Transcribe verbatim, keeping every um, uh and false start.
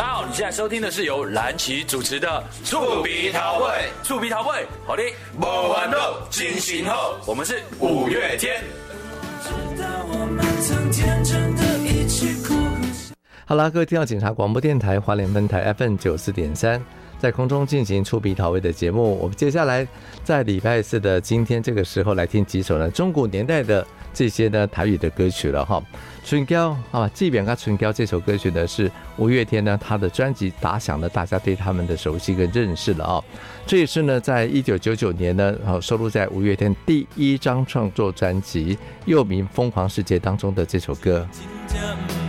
大家好，你现在收听的是由蓝旗主持的《触鼻桃味》，触鼻桃味，好的，无烦恼，精神好，我们是五月天。 好啦，各位听到警察广播电台花莲分台 F M 九四点三，在空中进行触鼻桃味的节目。我们接下来在礼拜四的今天这个时候来听几首呢中古年代的这些呢台语的歌曲了哈。春娇啊，即便跟春娇这首歌曲呢是五月天呢他的专辑打响了大家对他们的熟悉跟认识了啊。这也是呢在一九九九年呢收录在五月天第一张创作专辑又名《疯狂世界》当中的这首歌。